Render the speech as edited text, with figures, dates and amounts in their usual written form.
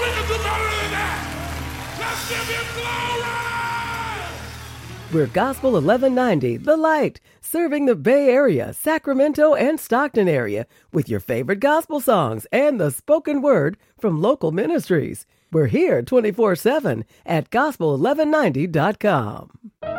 we can do better than that. Let's give him glory. We're Gospel 1190, The Light, serving the Bay Area, Sacramento, and Stockton area with your favorite gospel songs and the spoken word from local ministries. We're here 24/7 at gospel1190.com.